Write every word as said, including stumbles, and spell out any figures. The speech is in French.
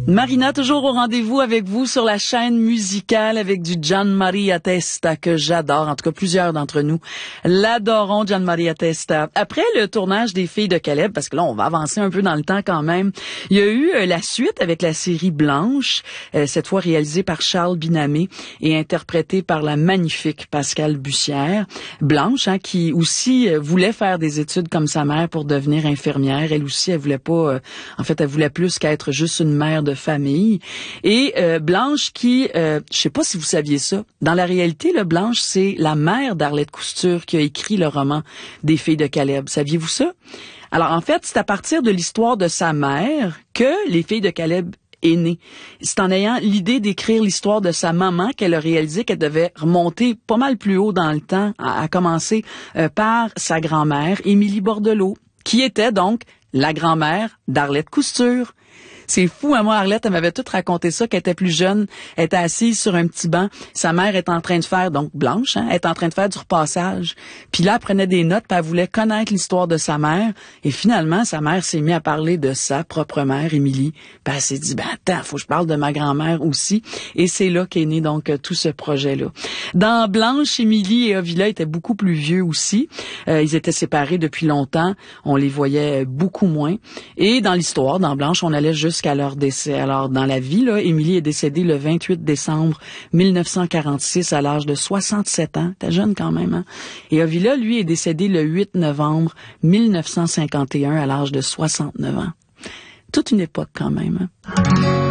Marina, toujours au rendez-vous avec vous sur la chaîne musicale avec du Gian Maria Testa que j'adore. En tout cas, plusieurs d'entre nous l'adorons, Gian Maria Testa. Après le tournage des Filles de Caleb, parce que là, on va avancer un peu dans le temps quand même, il y a eu euh, la suite avec la série Blanche, euh, cette fois réalisée par Charles Binamé et interprétée par la magnifique Pascale Bussière. Blanche, hein, qui aussi euh, voulait faire des études comme sa mère pour devenir infirmière. Elle aussi, elle voulait pas... Euh, en fait, elle voulait plus qu'être juste une mère de famille. Et euh, Blanche qui, euh, je sais pas si vous saviez ça, dans la réalité, le Blanche, c'est la mère d'Arlette Cousture qui a écrit le roman des Filles de Caleb. Saviez-vous ça? Alors en fait, c'est à partir de l'histoire de sa mère que les Filles de Caleb est née. C'est en ayant l'idée d'écrire l'histoire de sa maman qu'elle a réalisé qu'elle devait remonter pas mal plus haut dans le temps, à, à commencer euh, par sa grand-mère, Émilie Bordelot, qui était donc la grand-mère d'Arlette Cousture. C'est fou, hein, moi, Arlette, elle m'avait tout raconté ça, qu'elle était plus jeune, elle était assise sur un petit banc, sa mère est en train de faire, donc Blanche, hein, elle est en train de faire du repassage. Puis là, elle prenait des notes, puis elle voulait connaître l'histoire de sa mère, et finalement, sa mère s'est mise à parler de sa propre mère, Émilie, puis elle s'est dit, ben attends, faut que je parle de ma grand-mère aussi, et c'est là qu'est né donc tout ce projet-là. Dans Blanche, Émilie et Ovila étaient beaucoup plus vieux aussi, euh, ils étaient séparés depuis longtemps, on les voyait beaucoup moins, et dans l'histoire, dans Blanche, on allait juste jusqu'à leur décès. Alors, dans la vie, là, Émilie est décédée le vingt-huit décembre mille neuf cent quarante-six à l'âge de soixante-sept ans. T'es jeune quand même, hein? Et Ovila, lui, est décédé le huit novembre mille neuf cent cinquante et un à l'âge de soixante-neuf ans. Toute une époque quand même, hein?